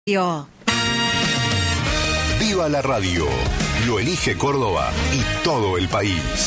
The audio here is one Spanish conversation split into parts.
Viva la radio, lo elige Córdoba y todo el país.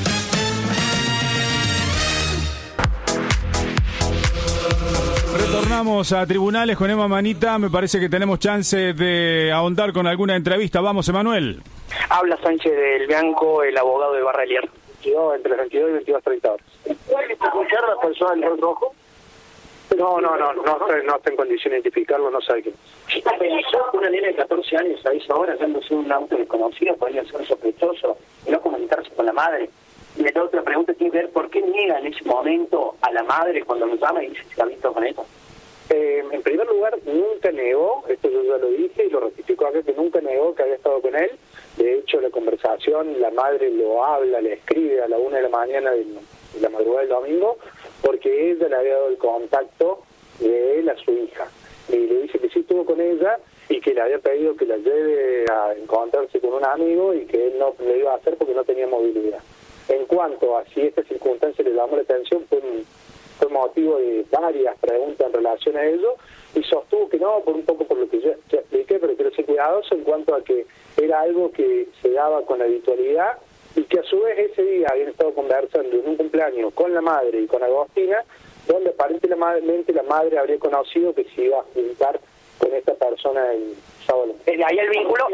Retornamos a Tribunales con Emma Manita. Me parece que tenemos chance de ahondar con alguna entrevista. Vamos, Emanuel. Habla Sánchez del Bianco, el abogado de Barrelier. Quedó entre las 22 y 22:30 horas. ¿Puede escuchar la persona del rol rojo? No está en condición de identificarlo, no sabe quién. Una nena de 14 años a esa hora, dándose un auto desconocido, podría ser sospechoso y no comunicarse con la madre. Y la otra pregunta tiene que ver por qué niega en ese momento a la madre cuando lo llama y dice que se ha visto con esto. En primer lugar, nunca negó, esto yo ya lo dije y lo ratificó acá, que nunca negó que había estado con él. De hecho, la conversación, la madre lo habla, le escribe a la 1 de la mañana de la madrugada del domingo, porque ella le había dado el contacto de él a su hija. Y le dice que sí estuvo con ella y que le había pedido que la lleve a encontrarse con un amigo y que él no lo iba a hacer porque no tenía movilidad. En cuanto a si esta circunstancia le llamó la atención, fue motivo de varias preguntas en relación a ello, y sostuvo que no, por lo que yo expliqué, pero quiero ser cuidadoso en cuanto a que era algo que se daba con habitualidad y que a su vez ese día habían estado conversando en un cumpleaños con la madre y con Agostina, donde aparentemente la madre habría conocido que se iba a juntar con esta persona el sábado. ¿Es de ahí el vínculo?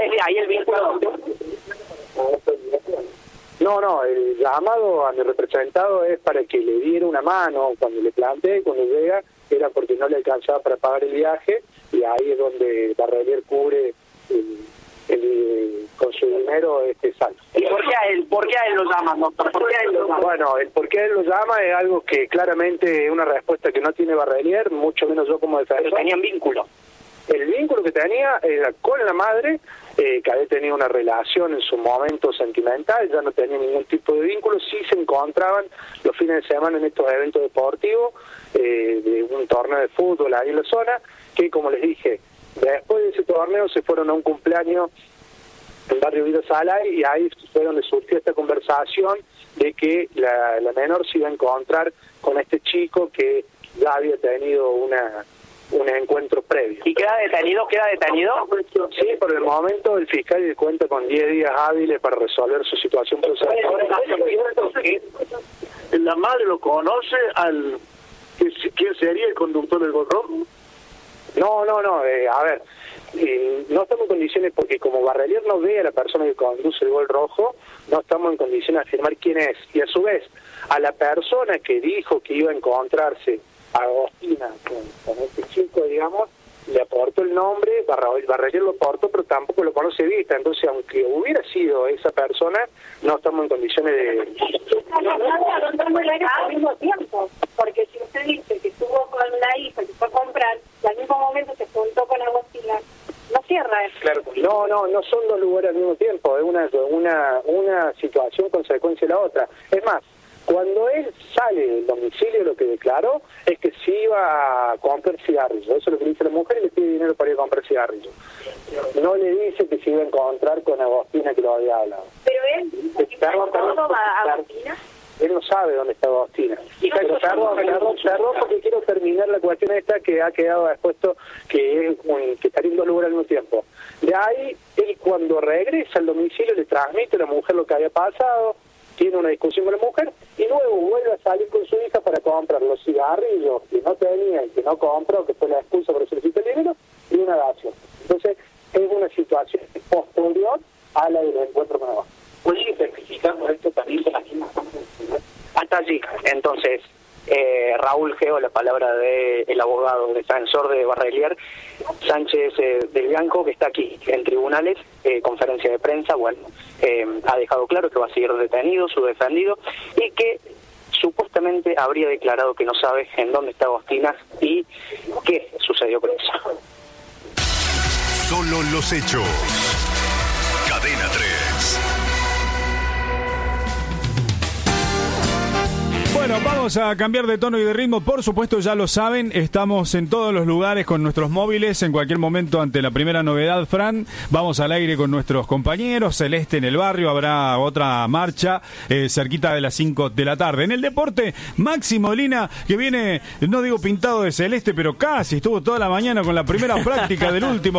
No, el llamado a mi representado es para que le diera una mano cuando le planteé, cuando llega, era porque no le alcanzaba para pagar el viaje, y ahí es donde Barrelier cubre con su dinero saldo. ¿Y por qué a él lo llaman, doctor? ¿Por qué a él lo llaman? Bueno, el por qué él lo llama es algo que claramente es una respuesta que no tiene Barrelier, mucho menos yo como defensor. Pero tenían vínculo. El vínculo que tenía era con la madre, que había tenido una relación en su momento sentimental, ya no tenía ningún tipo de vínculo, sí se encontraban los fines de semana en estos eventos deportivos, de un torneo de fútbol ahí en la zona, que como les dije, después de ese torneo se fueron a un cumpleaños en Barrio Villa Salay, y ahí fue donde surgió esta conversación de que la menor se iba a encontrar con este chico que ya había tenido un encuentro previo. ¿Y queda detenido? Sí, por el momento el fiscal cuenta con 10 días hábiles para resolver su situación procesal. ¿La madre lo conoce quién sería el conductor del Gol Rojo? No, a ver, no estamos en condiciones, porque como Barrelier no ve a la persona que conduce el Gol Rojo, no estamos en condiciones de afirmar quién es. Y a su vez, a la persona que dijo que iba a encontrarse a Agostina con este chico, digamos, le aportó el nombre, Barrelier lo aportó, pero tampoco lo conoce de vista. Entonces, aunque hubiera sido esa persona, no estamos en condiciones de... al mismo tiempo, porque si usted dice que estuvo con la hija, que fue a comprar, y al mismo momento se juntó con Agostina, no cierra eso. Claro, no son dos lugares al mismo tiempo, es una situación consecuencia de la otra. Es más, cuando él sale del domicilio, lo que declaró es que se iba a comprar cigarrillos. Eso es lo que le dice la mujer, y le pide dinero para ir a comprar cigarrillos. No le dice que se iba a encontrar con Agostina, que lo había hablado. Pero él dice que Agostina. Él no sabe dónde está Agostina. Pero perdón, porque quiero terminar la cuestión esta que ha quedado expuesto, que estaría en dos lugares al mismo tiempo. De ahí, él cuando regresa al domicilio le transmite a la mujer lo que había pasado, tiene una discusión con la mujer, y luego vuelve a salir con su hija para comprar los cigarrillos que no tenía y que no compró, que fue la excusa para solicitar el dinero, y una dación. Entonces, es una situación posterior a la del encuentro con Agostina. ¿Puede especificar por esto también con las mismas cosas? Hasta allí. Entonces, Raúl Geo, la palabra del abogado defensor de Barrelier, Sánchez del Bianco, que está aquí en Tribunales, conferencia de prensa, ha dejado claro que va a seguir detenido, su defendido, y que supuestamente habría declarado que no sabe en dónde está Agostina y qué sucedió con ella. Solo los hechos. Cadena 3. Bueno, Bueno, vamos a cambiar de tono y de ritmo. Por supuesto, ya lo saben, estamos en todos los lugares con nuestros móviles. En cualquier momento, ante la primera novedad, Fran, vamos al aire con nuestros compañeros. Celeste en el barrio, habrá otra marcha cerquita de las 5 de la tarde. En el deporte, Maxi Molina, que viene, no digo pintado de celeste, pero casi estuvo toda la mañana con la primera práctica del último